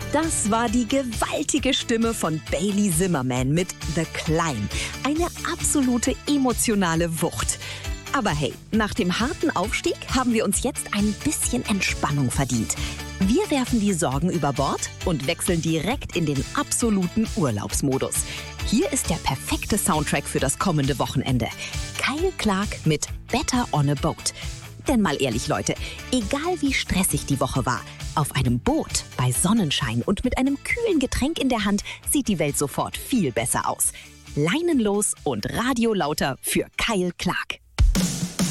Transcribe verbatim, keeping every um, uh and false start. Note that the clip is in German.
Das war die gewaltige Stimme von Bailey Zimmerman mit The Climb. Eine absolute emotionale Wucht. Aber hey, nach dem harten Aufstieg haben wir uns jetzt ein bisschen Entspannung verdient. Wir werfen die Sorgen über Bord und wechseln direkt in den absoluten Urlaubsmodus. Hier ist der perfekte Soundtrack für das kommende Wochenende. Kyle Clark mit Better on a Boat. Denn mal ehrlich, Leute, egal wie stressig die Woche war, auf einem Boot, bei Sonnenschein und mit einem kühlen Getränk in der Hand sieht die Welt sofort viel besser aus. Leinenlos und Radio lauter für Kyle Clark.